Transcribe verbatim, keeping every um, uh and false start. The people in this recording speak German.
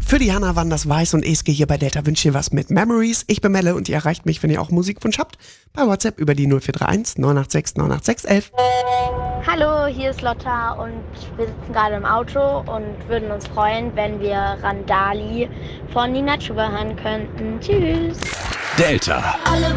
Für die Hanna waren das Weiß und Eske hier bei Delta wünscht ihr was mit Memories. Ich bin Melle und ihr erreicht mich, wenn ihr auch Musikwunsch habt, bei WhatsApp über die null vier drei eins neun acht sechs neun acht sechs eins eins. Hallo, hier ist Lotta und wir sitzen gerade im Auto und würden uns freuen, wenn wir Randali von Nina Chuba hören könnten. Tschüss! Delta. Alle